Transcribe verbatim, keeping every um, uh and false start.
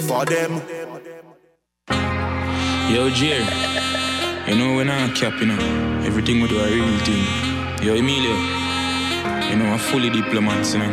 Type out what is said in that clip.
for them. Yo, Jer, you know when I'm cap, you know, everything we do a real thing. Yo, Emilio, you know, I'm fully diplomat, you know.